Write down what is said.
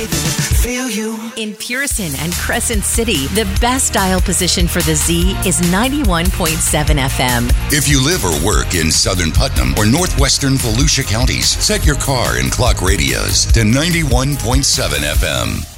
Feel you. In Pearson and Crescent City, the best dial position for the Z is 91.7 FM. If you live or work in southern Putnam or northwestern Volusia counties, set your car and clock radios to 91.7 FM.